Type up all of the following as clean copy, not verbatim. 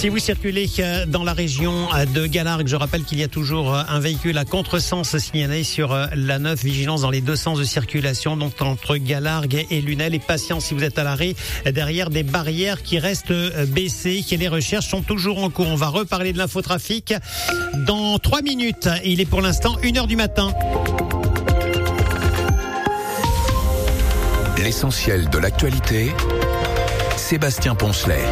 Si vous circulez dans la région de Galargues, je rappelle qu'il y a toujours un véhicule à contresens signalé sur la 9, vigilance dans les deux sens de circulation, donc entre Galargues et Lunel. Et patience si vous êtes à l'arrêt derrière des barrières qui restent baissées, et les recherches sont toujours en cours. On va reparler de l'infotrafic dans 3 minutes. Il est pour l'instant 1h du matin. L'essentiel de l'actualité, Sébastien Poncelet.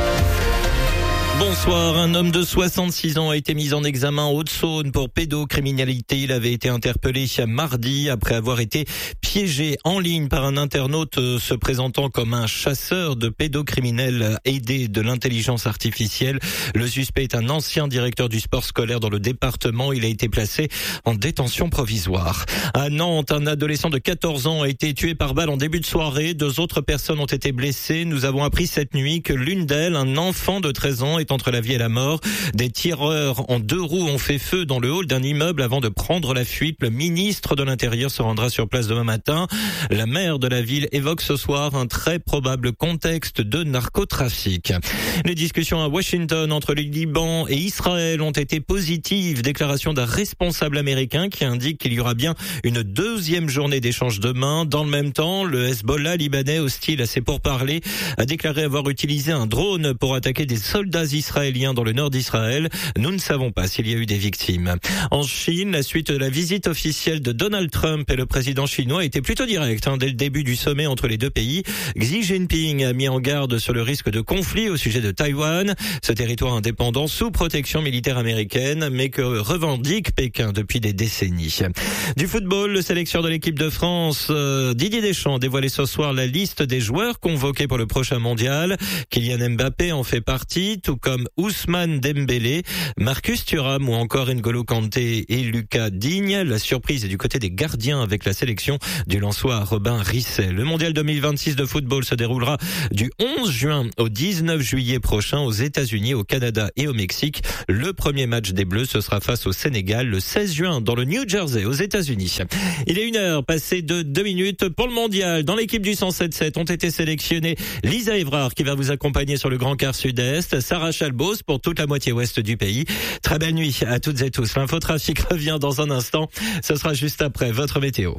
Bonsoir, un homme de 66 ans a été mis en examen en Haute-Saône pour pédocriminalité. Il avait été interpellé mardi après avoir été piégé en ligne par un internaute se présentant comme un chasseur de pédocriminels aidé de l'intelligence artificielle. Le suspect est un ancien directeur du sport scolaire dans le département. Il a été placé en détention provisoire. À Nantes, un adolescent de 14 ans a été tué par balle en début de soirée. 2 autres personnes ont été blessées. Nous avons appris cette nuit que l'une d'elles, un enfant de 13 ans, est entre la vie et la mort. Des tireurs en 2 roues ont fait feu dans le hall d'un immeuble avant de prendre la fuite. Le ministre de l'Intérieur se rendra sur place demain matin. La maire de la ville évoque ce soir un très probable contexte de narcotrafic. Les discussions à Washington entre le Liban et Israël ont été positives. Déclaration d'un responsable américain qui indique qu'il y aura bien une 2e journée d'échange demain. Dans le même temps, le Hezbollah libanais, hostile à ces pourparlers, a déclaré avoir utilisé un drone pour attaquer des soldats israéliens dans le nord d'Israël. Nous ne savons pas s'il y a eu des victimes. En Chine, la suite de la visite officielle de Donald Trump et le président chinois était plutôt directe. Dès le début du sommet entre les 2 pays, Xi Jinping a mis en garde sur le risque de conflit au sujet de Taïwan, ce territoire indépendant sous protection militaire américaine, mais que revendique Pékin depuis des décennies. Du football, le sélectionneur de l'équipe de France, Didier Deschamps, a dévoilé ce soir la liste des joueurs convoqués pour le prochain mondial. Kylian Mbappé en fait partie, tout comme Ousmane Dembélé, Marcus Thuram ou encore N'Golo Kanté et Lucas Digne. La surprise est du côté des gardiens avec la sélection du Lensois Robin Risset. Le mondial 2026 de football se déroulera du 11 juin au 19 juillet prochain aux États-Unis, au Canada et au Mexique. Le premier match des Bleus, ce sera face au Sénégal le 16 juin dans le New Jersey aux États-Unis. Il est 1h passé de 2 minutes pour le mondial. Dans l'équipe du 107.7 ont été sélectionnés Lisa Evrard qui va vous accompagner sur le Grand Quart Sud-Est, Sarah Chalbos pour toute la moitié ouest du pays. Très belle nuit à toutes et tous. L'infotrafic revient dans un instant. Ce sera juste après votre météo.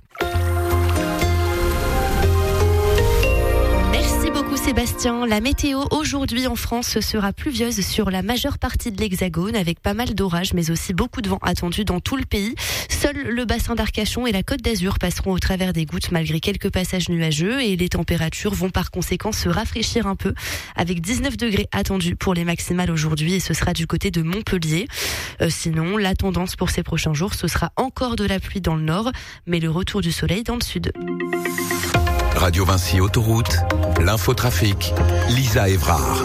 Sébastien, la météo aujourd'hui en France sera pluvieuse sur la majeure partie de l'Hexagone avec pas mal d'orages mais aussi beaucoup de vent attendu dans tout le pays. Seul le bassin d'Arcachon et la Côte d'Azur passeront au travers des gouttes malgré quelques passages nuageux et les températures vont par conséquent se rafraîchir un peu avec 19 degrés attendus pour les maximales aujourd'hui et ce sera du côté de Montpellier. Sinon, la tendance pour ces prochains jours, ce sera encore de la pluie dans le nord mais le retour du soleil dans le sud. Radio Vinci Autoroute, l'infotrafic, Lisa Evrard.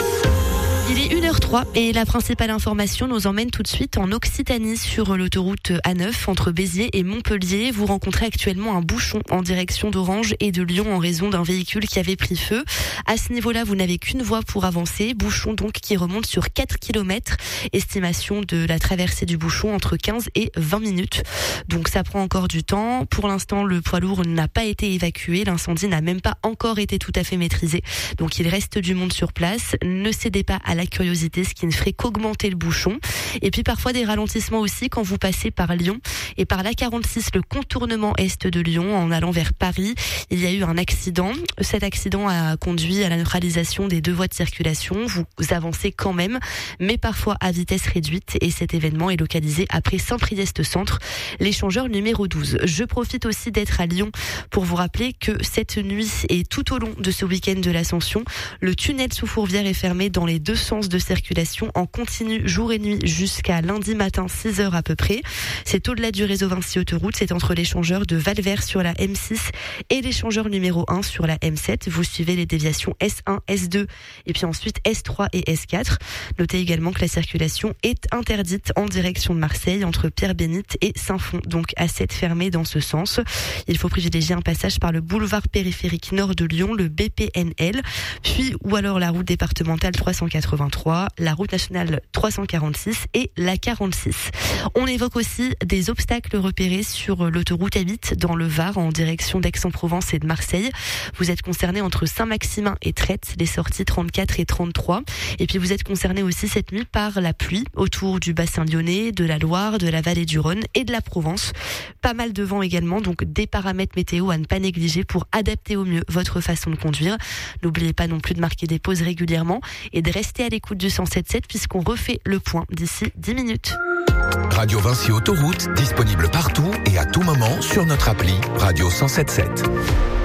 Il est 1h03 et la principale information nous emmène tout de suite en Occitanie sur l'autoroute A9 entre Béziers et Montpellier. Vous rencontrez actuellement un bouchon en direction d'Orange et de Lyon en raison d'un véhicule qui avait pris feu. À ce niveau-là, vous n'avez qu'une voie pour avancer. Bouchon donc qui remonte sur 4 km. Estimation de la traversée du bouchon entre 15 et 20 minutes. Donc ça prend encore du temps. Pour l'instant, le poids lourd n'a pas été évacué. L'incendie n'a même pas encore été tout à fait maîtrisé. Donc il reste du monde sur place. Ne cédez pas à la curiosité, ce qui ne ferait qu'augmenter le bouchon. Et puis parfois des ralentissements aussi quand vous passez par Lyon et par l'A46, le contournement est de Lyon en allant vers Paris. Il y a eu un accident. Cet accident a conduit à la neutralisation des 2 voies de circulation. Vous avancez quand même, mais parfois à vitesse réduite et cet événement est localisé après Saint-Priest Centre, l'échangeur numéro 12. Je profite aussi d'être à Lyon pour vous rappeler que cette nuit et tout au long de ce week-end de l'Ascension, le tunnel sous Fourvière est fermé dans les 2 sens de circulation en continu jour et nuit jusqu'à lundi matin 6h à peu près. C'est au-delà du réseau Vinci Autoroute, c'est entre l'échangeur de Valvert sur la M6 et l'échangeur numéro 1 sur la M7. Vous suivez les déviations S1, S2 et puis ensuite S3 et S4. Notez également que la circulation est interdite en direction de Marseille entre Pierre-Bénite et Saint-Fond, donc A7 fermé dans ce sens. Il faut privilégier un passage par le boulevard périphérique nord de Lyon, le BPNL, puis ou alors la route départementale 380 83, la route nationale 346 et la 46. On évoque aussi des obstacles repérés sur l'autoroute A8 dans le Var en direction d'Aix-en-Provence et de Marseille. Vous êtes concerné entre Saint-Maximin et Trette, les sorties 34 et 33. Et puis vous êtes concerné aussi cette nuit par la pluie autour du bassin lyonnais, de la Loire, de la vallée du Rhône et de la Provence. Pas mal de vent également, donc des paramètres météo à ne pas négliger pour adapter au mieux votre façon de conduire. N'oubliez pas non plus de marquer des pauses régulièrement et de rester à l'écoute du 107.7 puisqu'on refait le point d'ici 10 minutes. Radio Vinci Autoroute, disponible partout et à tout moment sur notre appli Radio 107.7.